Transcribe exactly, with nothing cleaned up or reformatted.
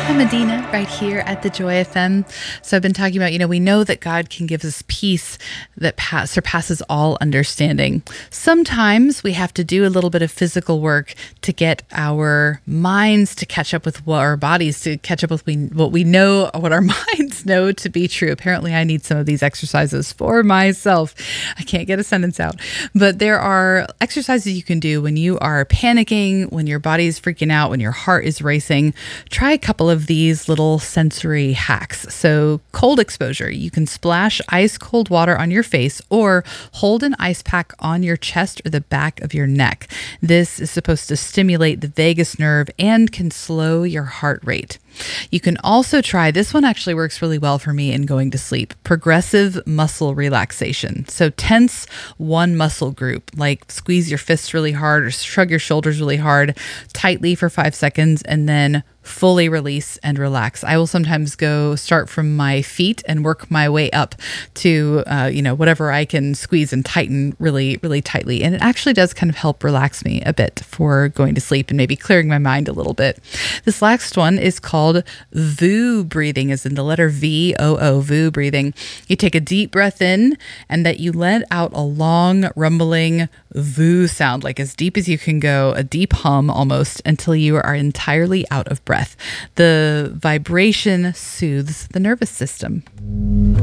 Monica Medina right here at the Joy F M. So I've been talking about, you know, we know that God can give us peace that pa- surpasses all understanding. Sometimes we have to do a little bit of physical work to get our minds to catch up with what our bodies to catch up with we, what we know, what our minds know to be true. Apparently, I need some of these exercises for myself. I can't get a sentence out. But there are exercises you can do when you are panicking, when your body is freaking out, when your heart is racing. Try a couple of these little sensory hacks. So cold exposure, you can splash ice cold water on your face or hold an ice pack on your chest or the back of your neck. This is supposed to stimulate the vagus nerve and can slow your heart rate. You can also try, this one actually works really well for me in going to sleep, progressive muscle relaxation. So tense one muscle group, like squeeze your fists really hard or shrug your shoulders really hard, tightly for five seconds, and then fully release and relax. I will sometimes go start from my feet and work my way up to, uh, you know, whatever I can squeeze and tighten really, really tightly. And it actually does kind of help relax me a bit for going to sleep and maybe clearing my mind a little bit. This last one is called V O O breathing, as in the letter V, O O, V O O breathing. You take a deep breath in and that you let out a long, rumbling V O O sound, like as deep as you can go, a deep hum almost, until you are entirely out of breath. The vibration soothes the nervous system.